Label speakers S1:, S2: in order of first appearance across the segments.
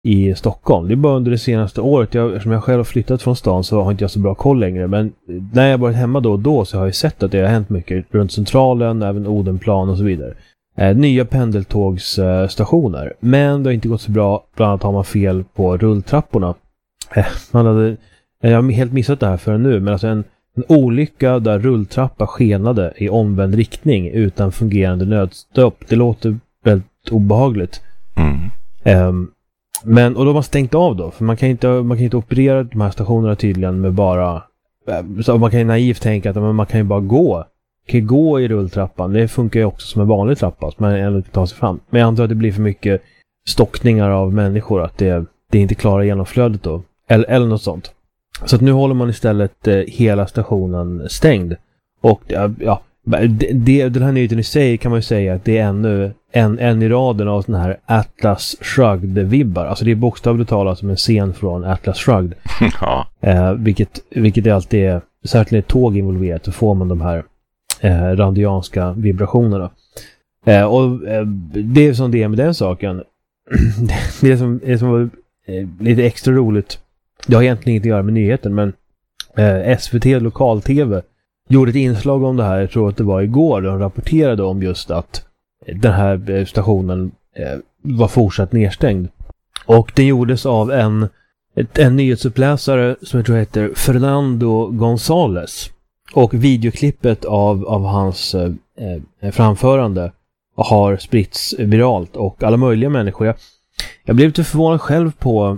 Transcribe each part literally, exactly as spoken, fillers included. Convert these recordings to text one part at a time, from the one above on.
S1: i Stockholm. Det är bara under det senaste året. Jag, eftersom jag själv har flyttat från stan så har inte jag så bra koll längre. Men när jag varit hemma då och då så har jag sett att det har hänt mycket runt Centralen, även Odenplan och så vidare. Eh, nya pendeltågsstationer. Eh, men det har inte gått så bra. Bland annat har man fel på rulltrapporna. Eh, man hade, jag har helt missat det här förrän nu. Men alltså en, en olycka där rulltrappa skenade i omvänd riktning utan fungerande nödstopp. Det låter väldigt obehagligt.
S2: Mm.
S1: Eh, Men, och då har man stängt av då. För man kan inte, man kan inte operera de här stationerna tydligen med bara... Så man kan ju naivt tänka att man kan ju bara gå. Man kan ju gå i rulltrappan. Det funkar ju också som en vanlig trappa. Så man ändå inte tar sig fram. Men jag antar att det blir för mycket stockningar av människor. Att det, det inte klarar genomflödet då. Eller, eller något sånt. Så att nu håller man istället eh, hela stationen stängd. Och ja... Det, det, den här nyheten i sig kan man ju säga att det är ännu en, en i raden av såna här Atlas Shrugged-vibbar. Alltså det är bokstavligt talat som en scen från Atlas Shrugged.
S2: Ja.
S1: Eh, vilket, vilket är alltid är, särskilt är tåg involverat, så får man de här eh, randianska vibrationerna. Eh, och eh, det är som det är med den saken. Det är som, det är som var, eh, lite extra roligt. Det har egentligen inget att göra med nyheten, men eh, S V T lokal-tv gjorde ett inslag om det här, jag tror att det var igår, de rapporterade om just att den här stationen eh, var fortsatt nedstängd. Och det gjordes av en, ett, en nyhetsuppläsare som jag tror heter Fernando González. Och videoklippet av, av hans eh, framförande har spritts viralt och alla möjliga människor. Jag, jag blev lite förvånad själv på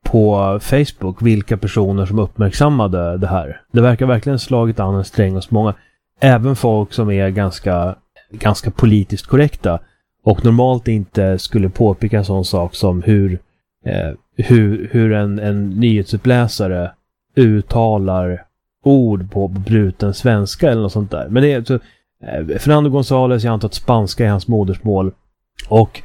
S1: på Facebook vilka personer som uppmärksammade det här. Det verkar verkligen slagit an en sträng hos många. Även folk som är ganska, ganska politiskt korrekta och normalt inte skulle påpeka en sån sak som hur, eh, hur, hur en, en nyhetsuppläsare uttalar ord på bruten svenska eller något sånt där. Men det är så, eh, Fernando González, jag antar att spanska är hans modersmål, och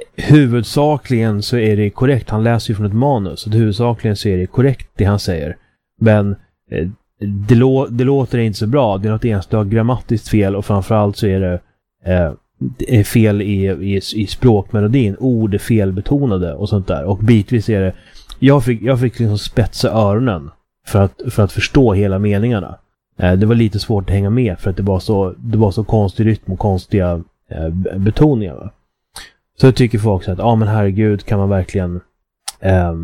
S1: huvudsakligen så är det korrekt. Han läser ju från ett manus, så huvudsakligen så är det korrekt det han säger. Men eh, det, lå- det låter inte så bra. Det är något enstaka grammatiskt fel, och framförallt så är det, eh, det är fel i, i, i språkmelodin. Ord är felbetonade och sånt där. Och bitvis är det... Jag fick, jag fick liksom spetsa öronen för att, för att förstå hela meningarna. Eh, det var lite svårt att hänga med för att det var så, det var så konstig rytm och konstiga eh, betoningar, va? Så tycker folk så att, ja ah, men herregud, kan man verkligen eh,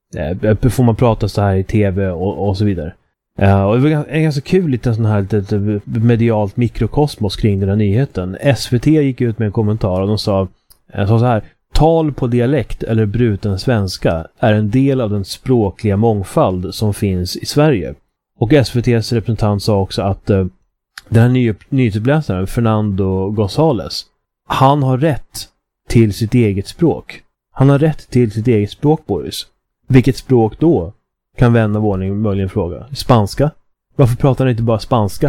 S1: eh, får man prata så här i tv och, och så vidare. Eh, och det var en ganska kul liten sån här litet medialt mikrokosmos kring den här nyheten. S V T gick ut med en kommentar och de sa, eh, sa så här: tal på dialekt eller bruten svenska är en del av den språkliga mångfald som finns i Sverige. Och S V T:s representant sa också att eh, den här ny, nyhetsuppläsaren Fernando González, han har rätt till sitt eget språk. Han har rätt till sitt eget språk, Boris. Vilket språk då? Kan vän av ordning möjligen fråga. Spanska? Varför pratar han inte bara spanska?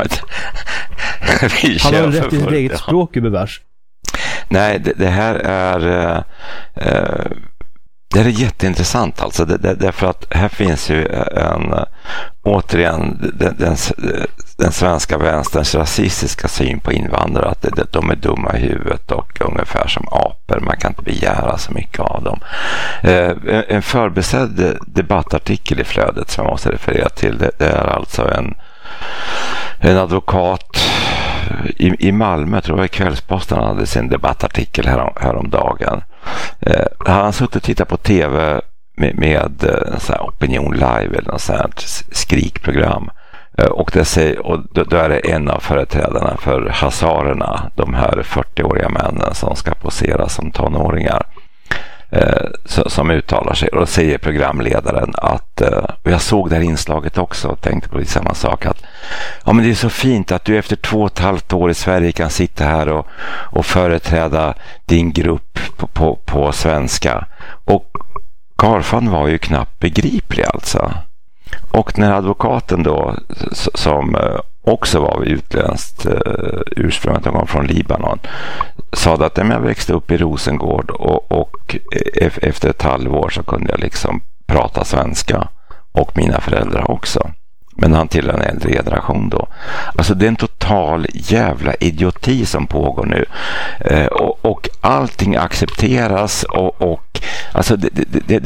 S1: Han har rätt till sitt eget det. språk, Ubevers.
S2: Nej, det, det här är äh, det här är jätteintressant alltså. Det, det, därför att här finns ju en återigen den, den, den svenska vänsterns rasistiska syn på invandrare, att det, de är dumma i huvudet och ungefär som apor, man kan inte begära så mycket av dem. Eh, en förbesedd debattartikel i flödet som jag måste referera till, det, det är alltså en, en advokat i, i Malmö, tror jag i Kvällsposten hade sin debattartikel här, häromdagen. Eh, han har suttit och tittat på tv med, med en sån här Opinion Live eller något sånt här skrikprogram. Och, det säger, och då, då är det en av företrädarna för hazarerna, de här fyrtio-åriga männen som ska posera som tonåringar, eh, så, som uttalar sig. Och då säger programledaren att, eh, och jag såg det här inslaget också och tänkte på samma sak, att ja, men det är så fint att du efter två och ett halvt år i Sverige kan sitta här och, och företräda din grupp på, på, på svenska. Och Garfan var ju knappt begriplig alltså. Och när advokaten då, som också var utländskt ursprung, de kom från Libanon, sa att jag växte upp i Rosengård och, och efter ett halvår så kunde jag liksom prata svenska, och mina föräldrar också. Men han tillhör en äldre generation då. Alltså det är en total jävla idioti som pågår nu. Eh, och, och allting accepteras och, och alltså det, det, det,